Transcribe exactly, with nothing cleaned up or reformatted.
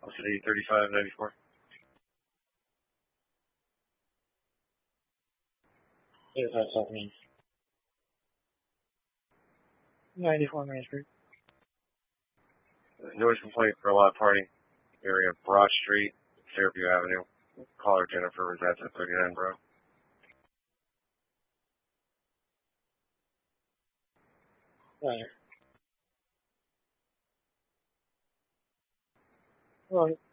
City thirty-five ninety-four. thirty-five South Main. ninety-four Main Street. Noise complaint for a lot party. Area Broad Street, Fairview Avenue. Caller Jennifer was at thirty-nine, bro. Right. Well,